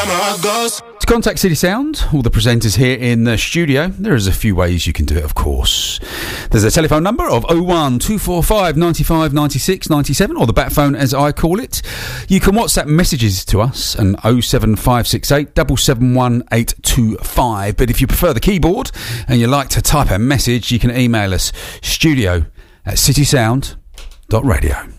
my ghost. To contact City Sound, all the presenters here in the studio, there is a few ways you can do it, of course. There's a telephone number of 01245 95 96 97, or the bat phone as I call it. You can WhatsApp messages to us and 07568 771 825. But if you prefer the keyboard and you like to type a message, you can email us studio@citysound.radio.